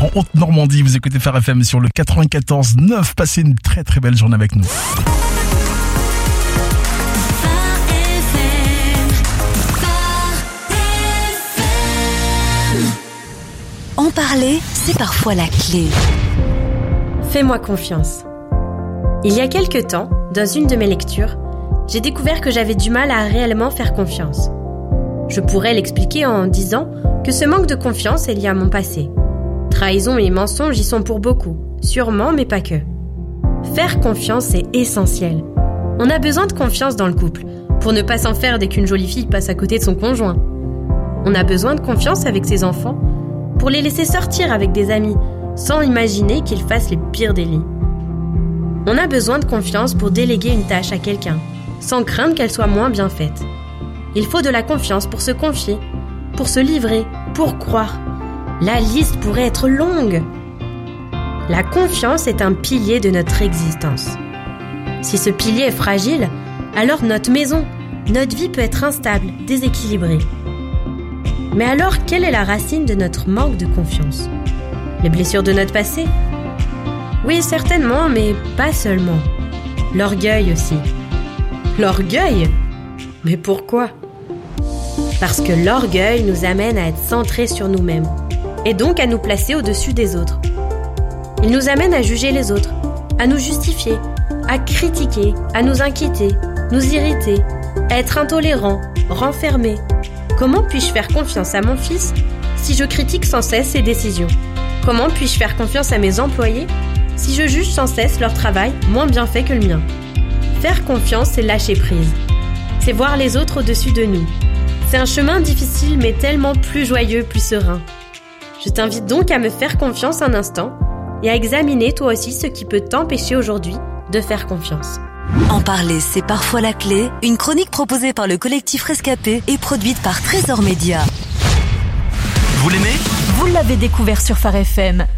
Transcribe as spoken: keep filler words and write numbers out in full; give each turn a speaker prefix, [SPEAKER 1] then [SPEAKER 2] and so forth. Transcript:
[SPEAKER 1] en Haute-Normandie. Vous écoutez Phare F M sur le quatre-vingt-quatorze neuf. Passez une très très belle journée avec nous.
[SPEAKER 2] En parler, c'est parfois la clé.
[SPEAKER 3] Fais-moi confiance. Il y a quelque temps, dans une de mes lectures, j'ai découvert que j'avais du mal à réellement faire confiance. Je pourrais l'expliquer en disant que ce manque de confiance est lié à mon passé. Trahison et mensonges y sont pour beaucoup, sûrement, mais pas que. Faire confiance est essentiel. On a besoin de confiance dans le couple, pour ne pas s'en faire dès qu'une jolie fille passe à côté de son conjoint. On a besoin de confiance avec ses enfants, pour les laisser sortir avec des amis, sans imaginer qu'ils fassent les pires délits. On a besoin de confiance pour déléguer une tâche à quelqu'un, sans craindre qu'elle soit moins bien faite. Il faut de la confiance pour se confier, pour se livrer, pour croire. La liste pourrait être longue. La confiance est un pilier de notre existence. Si ce pilier est fragile, alors notre maison, notre vie peut être instable, déséquilibrée. Mais alors, quelle est la racine de notre manque de confiance ? Les blessures de notre passé ? Oui, certainement, mais pas seulement. L'orgueil aussi. L'orgueil ? Mais pourquoi ? Parce que l'orgueil nous amène à être centrés sur nous-mêmes, et donc à nous placer au-dessus des autres. Il nous amène à juger les autres, à nous justifier, à critiquer, à nous inquiéter, nous irriter, à être intolérants, renfermés. Comment puis-je faire confiance à mon fils si je critique sans cesse ses décisions ? Comment puis-je faire confiance à mes employés si je juge sans cesse leur travail moins bien fait que le mien ? Faire confiance, c'est lâcher prise. C'est voir les autres au-dessus de nous. C'est un chemin difficile mais tellement plus joyeux, plus serein. Je t'invite donc à me faire confiance un instant et à examiner toi aussi ce qui peut t'empêcher aujourd'hui de faire confiance.
[SPEAKER 2] En parler, c'est parfois la clé. Une chronique proposée par le collectif Rescapé et produite par Trésor Média.
[SPEAKER 1] Vous l'aimez ?
[SPEAKER 4] Vous l'avez découvert sur Phare F M.